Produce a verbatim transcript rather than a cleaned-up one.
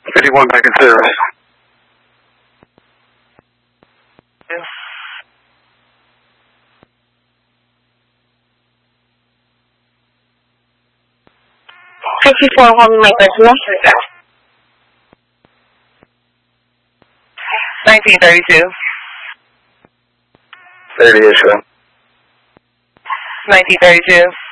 fifty-one back in service. fifty-four, call me my personal. nineteen thirty-two. thirty issue. nineteen thirty-two.